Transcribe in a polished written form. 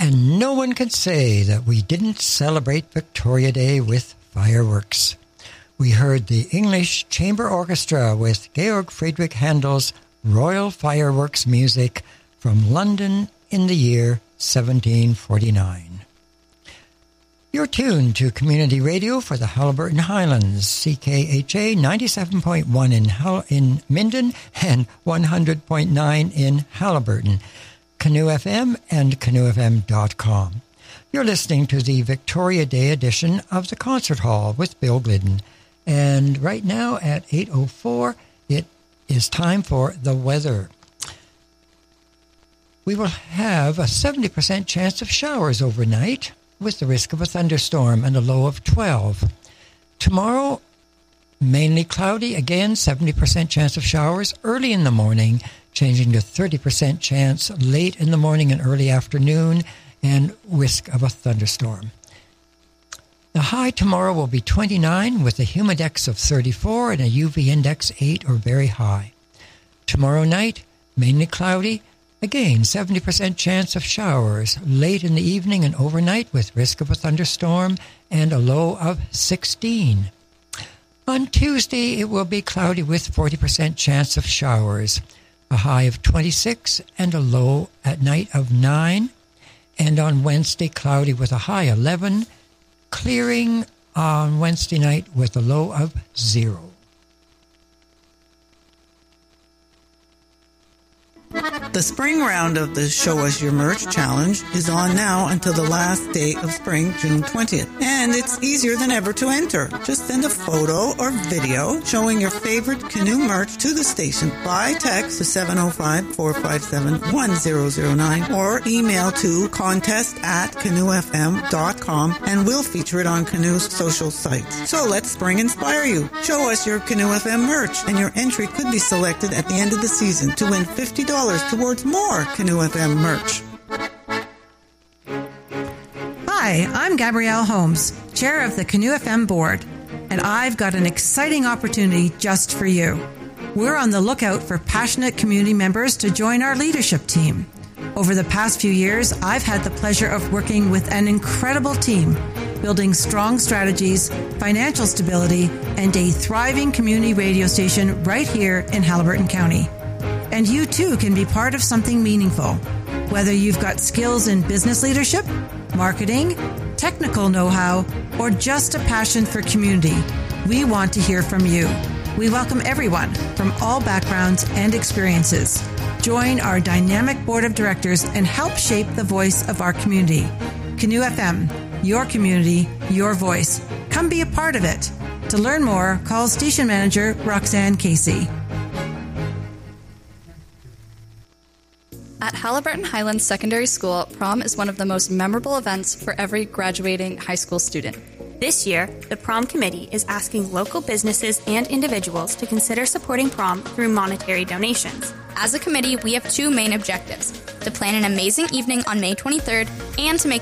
And no one can say that we didn't celebrate Victoria Day with fireworks. We heard the English Chamber Orchestra with Georg Friedrich Handel's Royal Fireworks music from London in the year 1749. You're tuned to Community Radio for the Haliburton Highlands, CKHA 97.1 in Minden and 100.9 in Haliburton, Canoe FM and canoefm.com. You're listening to the Victoria Day edition of the Concert Hall with Bill Glidden. And right now at 8:04, it is time for the weather. We will have a 70% chance of showers overnight, with the risk of a thunderstorm and a low of 12. Tomorrow, mainly cloudy, again 70% chance of showers early in the morning, changing to 30% chance late in the morning and early afternoon, and risk of a thunderstorm. The high tomorrow will be 29 with a humidex of 34 and a UV index 8 or very high. Tomorrow night, mainly cloudy, again, 70% chance of showers late in the evening and overnight with risk of a thunderstorm and a low of 16. On Tuesday, it will be cloudy with 40% chance of showers, a high of 26 and a low at night of 9. And on Wednesday, cloudy with a high 11, clearing on Wednesday night with a low of 0. The spring round of the Show Us Your Merch Challenge is on now until the last day of spring, June 20th. And it's easier than ever to enter. Just send a photo or video showing your favorite canoe merch to the station by text to 705-457-1009 or email to contest@canoefm.com and we'll feature it on Canoe's social sites. So let spring inspire you. Show us your Canoe FM merch and your entry could be selected at the end of the season to win $50 towards more Canoe FM merch. Hi, I'm Gabrielle Holmes, Chair of the Canoe FM Board, and I've got an exciting opportunity just for you. We're on the lookout for passionate community members to join our leadership team. Over the past few years, I've had the pleasure of working with an incredible team, building strong strategies, financial stability, and a thriving community radio station right here in Haliburton County. And you too can be part of something meaningful. Whether you've got skills in business leadership, marketing, technical know-how, or just a passion for community, we want to hear from you. We welcome everyone from all backgrounds and experiences. Join our dynamic board of directors and help shape the voice of our community. Canoe FM, your community, your voice. Come be a part of it. To learn more, call station manager Roxanne Casey. At Haliburton Highlands Secondary School, prom is one of the most memorable events for every graduating high school student. This year, the prom committee is asking local businesses and individuals to consider supporting prom through monetary donations. As a committee, we have two main objectives: to plan an amazing evening on May 23rd and to make